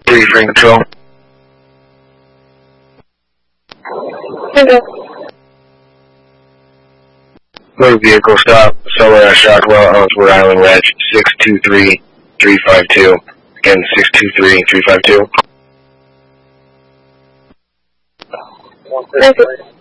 3 frame control. Okay. Motor vehicle stop, somewhere at Shockwell, Ellsworth Island, Reg 623352. Again, 623352. Okay.